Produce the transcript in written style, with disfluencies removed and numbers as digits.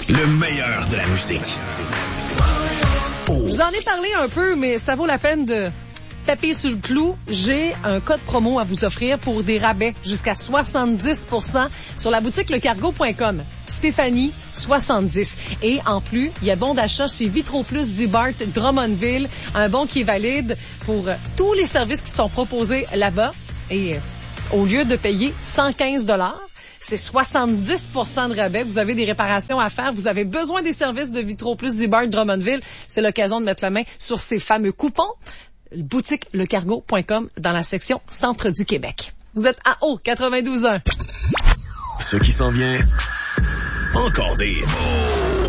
Le meilleur de la musique. Je vous en ai parlé un peu, mais ça vaut la peine de taper sur le clou. J'ai un code promo à vous offrir pour des rabais jusqu'à 70% sur la boutique lecargo.com. Stéphanie, 70. Et en plus, il y a bon d'achat chez Vitro Plus Zibart Drummondville. Un bon qui est valide pour tous les services qui sont proposés là-bas. Et au lieu de payer 115 $, c'est 70% de rabais. Vous avez des réparations à faire. Vous avez besoin des services de Vitro Plus Zibart Drummondville. C'est l'occasion de mettre la main sur ces fameux coupons. Boutique lecargo.com dans la section Centre du Québec. Vous êtes à haut 92.1. Ce qui s'en vient, encore des...